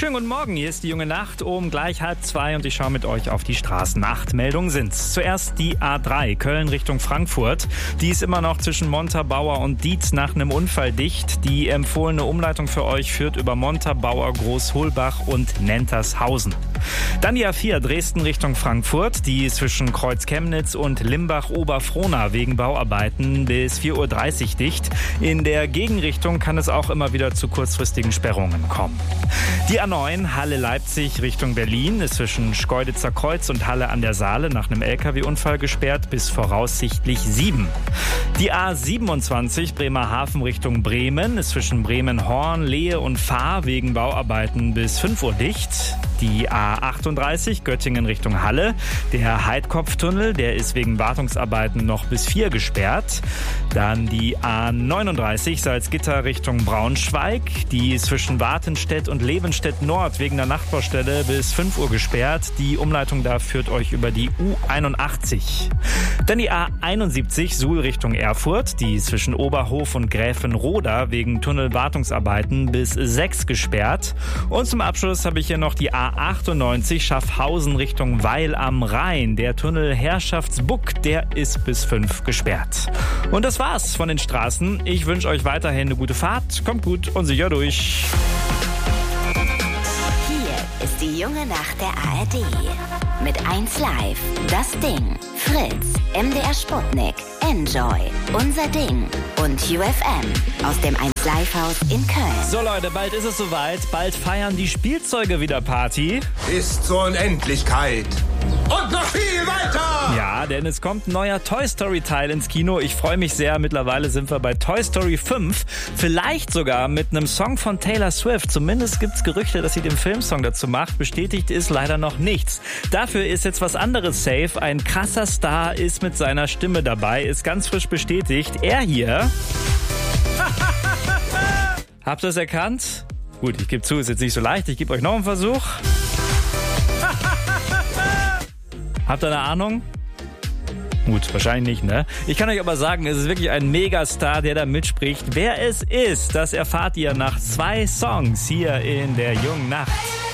Schönen guten Morgen, hier ist die junge Nacht um gleich 1:30 und ich schaue mit euch auf die Straßen. 8 Meldungen sind's. Zuerst die A3, Köln Richtung Frankfurt. Die ist immer noch zwischen Montabaur und Dietz nach einem Unfall dicht. Die empfohlene Umleitung für euch führt über Montabaur, Großholbach und Nentershausen. Dann die A4, Dresden Richtung Frankfurt. Die ist zwischen Kreuz-Chemnitz und Limbach-Oberfrohna wegen Bauarbeiten bis 4:30 Uhr dicht. In der Gegenrichtung kann es auch immer wieder zu kurzfristigen Sperrungen kommen. Die A9 Halle-Leipzig Richtung Berlin ist zwischen Schkeuditzer Kreuz und Halle an der Saale nach einem LKW-Unfall gesperrt bis voraussichtlich 7. Die A27 Bremerhaven Richtung Bremen ist zwischen Bremen-Horn, Lehe und Fahr wegen Bauarbeiten bis 5 Uhr dicht. Die A38 Göttingen Richtung Halle. Der Heidkopftunnel, der ist wegen Wartungsarbeiten noch bis 4 gesperrt. Dann die A39 Salzgitter Richtung Braunschweig. Die ist zwischen Wartenstedt und Levenstedt Nord wegen der Nachtbaustelle bis 5 Uhr gesperrt. Die Umleitung da führt euch über die U81. Dann die A71 Suhl Richtung Erfurt. Die ist zwischen Oberhof und Gräfenroda wegen Tunnelwartungsarbeiten bis 6 gesperrt. Und zum Abschluss habe ich hier noch die A98 Schaffhausen Richtung Weil am Rhein. Der Tunnel Herrschaftsbuck, der ist bis 5 gesperrt. Und das war's von den Straßen. Ich wünsche euch weiterhin eine gute Fahrt. Kommt gut und sicher durch. Hier ist die junge Nacht der ARD. Mit 1 Live, das Ding, Fritz, MDR Sputnik, Enjoy, Unser Ding und UFM aus dem 1 Live Haus in Köln. So Leute, bald ist es soweit. Bald feiern die Spielzeuge wieder Party. Bis zur Unendlichkeit. Und noch viel weiter! Ja, denn es kommt ein neuer Toy Story Teil ins Kino. Ich freue mich sehr. Mittlerweile sind wir bei Toy Story 5. Vielleicht sogar mit einem Song von Taylor Swift. Zumindest gibt's Gerüchte, dass sie den Filmsong dazu macht. Bestätigt ist leider noch nichts. Dafür ist jetzt was anderes safe. Ein krasser Star ist mit seiner Stimme dabei. Ist ganz frisch bestätigt. Er hier. Habt ihr es erkannt? Gut, ich gebe zu, ist jetzt nicht so leicht. Ich gebe euch noch einen Versuch. Habt ihr eine Ahnung? Gut, wahrscheinlich nicht, ne? Ich kann euch aber sagen, es ist wirklich ein Megastar, der da mitspricht. Wer es ist, das erfahrt ihr nach 2 Songs hier in der jungen Nacht.